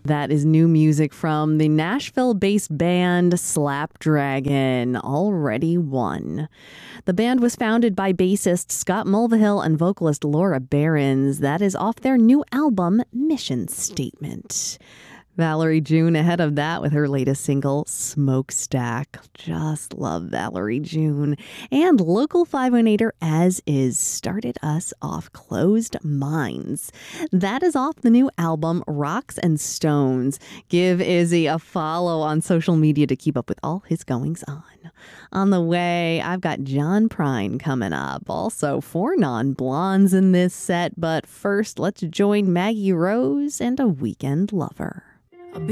That is new music from the Nashville-based band Slapdragon, Already Won. The band was founded by bassist Scott Mulvihill and vocalist Laura Behrens. That is off their new album, Mission Statement. Valerie June ahead of that with her latest single, Smokestack. Just love Valerie June. And Local 518er As Is started us off Closed Minds. That is off the new album, Rocks and Stones. Give Izzy a follow on social media to keep up with all his goings on. On the way, I've got John Prine coming up. Also, 4 non-blondes in this set. But first, let's join Maggie Rose and A Weekend Lover.